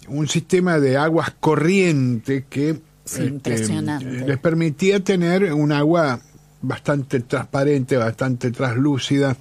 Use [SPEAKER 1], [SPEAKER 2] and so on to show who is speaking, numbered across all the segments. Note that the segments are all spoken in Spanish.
[SPEAKER 1] un sistema de aguas corriente que
[SPEAKER 2] impresionante.
[SPEAKER 1] les permitía tener un agua bastante transparente, bastante translúcida,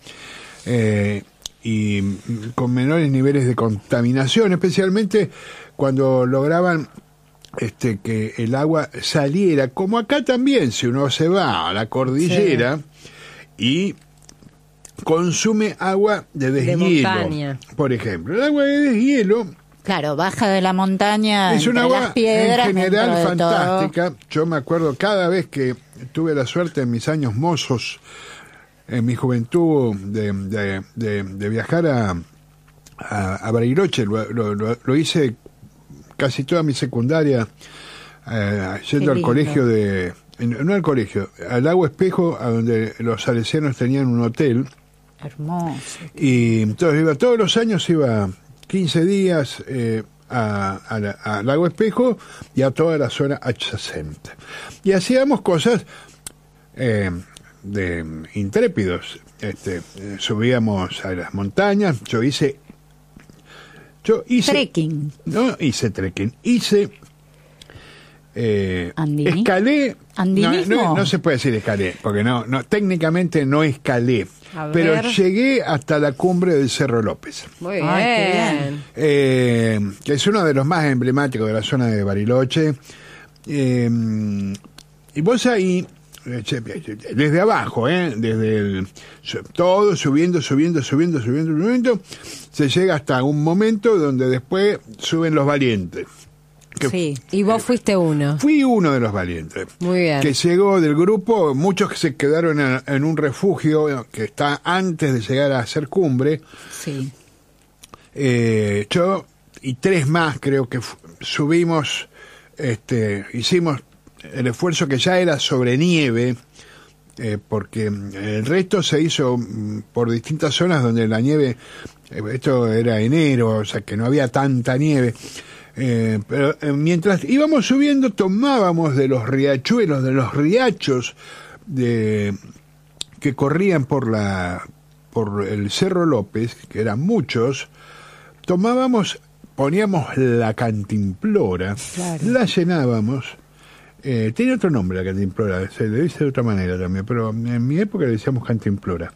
[SPEAKER 1] y con menores niveles de contaminación, especialmente cuando lograban que el agua saliera, como acá también, si uno se va a la cordillera y consume agua de deshielo,
[SPEAKER 3] montaña,
[SPEAKER 1] por ejemplo. El agua de deshielo,
[SPEAKER 2] claro, baja de la montaña,
[SPEAKER 1] es un
[SPEAKER 2] entre
[SPEAKER 1] agua
[SPEAKER 2] las piedras,
[SPEAKER 1] en general
[SPEAKER 2] dentro de
[SPEAKER 1] fantástica.
[SPEAKER 2] todo.
[SPEAKER 1] Yo me acuerdo cada vez que tuve la suerte en mis años mozos, en mi juventud, de viajar a Bariloche. Lo hice casi toda mi secundaria, yendo al colegio no al colegio, al Lago Espejo, a donde los salesianos tenían un hotel.
[SPEAKER 2] Hermoso.
[SPEAKER 1] Y entonces todos los años iba 15 días al Lago Espejo y a toda la zona adyacente. Y hacíamos cosas de intrépidos. Subíamos a las montañas. Yo hice
[SPEAKER 2] trekking.
[SPEAKER 1] No hice trekking, hice
[SPEAKER 2] ¿Andini?
[SPEAKER 1] escalé.
[SPEAKER 2] ¿Andinismo?
[SPEAKER 1] No se puede decir escalé, porque no técnicamente no escalé, pero llegué hasta la cumbre del Cerro López.
[SPEAKER 3] Muy bien.
[SPEAKER 2] Ay, qué bien.
[SPEAKER 1] Que es uno de los más emblemáticos de la zona de Bariloche. Y vos ahí, desde abajo, todo subiendo, se llega hasta un momento donde después suben los valientes.
[SPEAKER 2] Sí.
[SPEAKER 3] Y vos fuiste uno.
[SPEAKER 1] Fui uno de los valientes.
[SPEAKER 3] Muy bien.
[SPEAKER 1] Que llegó del grupo, muchos que se quedaron en un refugio que está antes de llegar a hacer cumbre.
[SPEAKER 2] Sí.
[SPEAKER 1] Yo y 3 más creo que subimos, hicimos el esfuerzo que ya era sobre nieve, porque el resto se hizo por distintas zonas donde la nieve, esto era enero, o sea que no había tanta nieve. Pero mientras íbamos subiendo, tomábamos de los riachuelos, de los riachos que corrían por el Cerro López, que eran muchos, poníamos la cantimplora,
[SPEAKER 2] claro,
[SPEAKER 1] la llenábamos. Tiene otro nombre la cantimplora, se le dice de otra manera también, pero en mi época le decíamos cantimplora.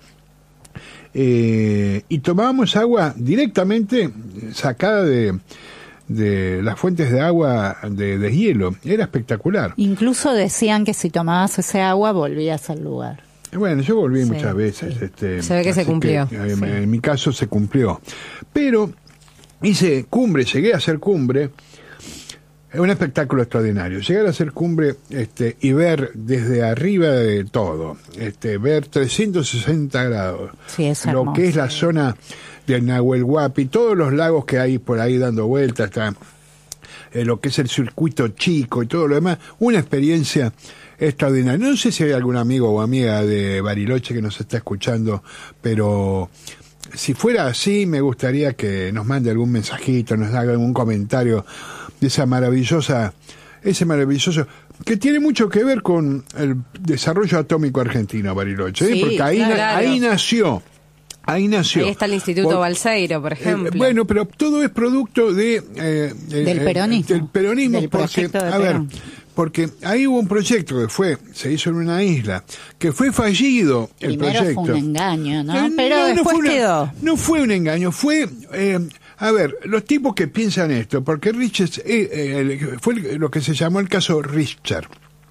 [SPEAKER 1] Y tomábamos agua directamente sacada de las fuentes de agua de hielo. Era espectacular.
[SPEAKER 2] Incluso decían que si tomabas ese agua volvías al lugar.
[SPEAKER 1] Bueno, yo volví muchas veces.
[SPEAKER 2] Sí.
[SPEAKER 3] Se ve que se cumplió.
[SPEAKER 1] En mi caso se cumplió. Pero hice cumbre, llegué a hacer cumbre. Es un espectáculo extraordinario. Llegar a hacer cumbre y ver desde arriba de todo, ver 360 grados,
[SPEAKER 2] sí, es
[SPEAKER 1] lo
[SPEAKER 2] hermoso,
[SPEAKER 1] que es la zona del Nahuel Huapi, todos los lagos que hay por ahí dando vueltas, está lo que es el circuito chico y todo lo demás, una experiencia extraordinaria. No sé si hay algún amigo o amiga de Bariloche que nos está escuchando, pero si fuera así, me gustaría que nos mande algún mensajito, nos haga algún comentario de ese maravilloso, que tiene mucho que ver con el desarrollo atómico argentino, Bariloche,
[SPEAKER 2] sí,
[SPEAKER 1] porque ahí nació. Ahí
[SPEAKER 3] está el Instituto Balseiro, por ejemplo.
[SPEAKER 1] Bueno, pero todo es producto del
[SPEAKER 2] peronismo.
[SPEAKER 1] Del peronismo,
[SPEAKER 2] del
[SPEAKER 1] porque,
[SPEAKER 2] a ver,
[SPEAKER 1] porque ahí hubo un proyecto que se hizo en una isla, que fue fallido el
[SPEAKER 2] primero
[SPEAKER 1] proyecto.
[SPEAKER 2] fue un engaño, ¿no? Pero después quedó.
[SPEAKER 1] No fue un engaño, fue... los tipos que piensan esto, porque Richards fue lo que se llamó el caso Richter,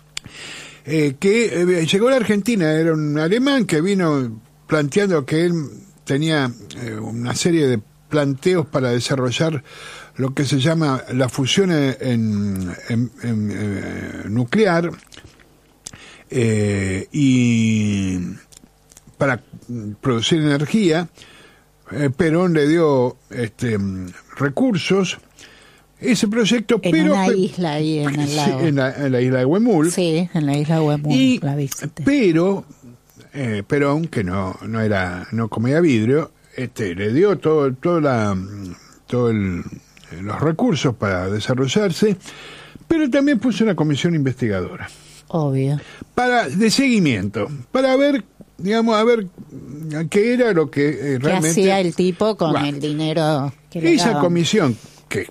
[SPEAKER 1] que llegó a la Argentina, era un alemán que vino planteando que él tenía una serie de planteos para desarrollar lo que se llama la fusión nuclear, y para producir energía. Perón le dio recursos, ese proyecto,
[SPEAKER 2] en una isla ahí en el lago.
[SPEAKER 1] Sí, en la isla de Huemul.
[SPEAKER 2] Sí, en la isla de Huemul, la visité.
[SPEAKER 1] Pero Perón, que no comía vidrio, le dio los recursos para desarrollarse, pero también puso una comisión investigadora.
[SPEAKER 2] Obvio.
[SPEAKER 1] De seguimiento, para ver, digamos, qué era lo que realmente...
[SPEAKER 2] ¿Qué hacía el tipo con el dinero que le
[SPEAKER 1] Esa
[SPEAKER 2] daban?
[SPEAKER 1] comisión,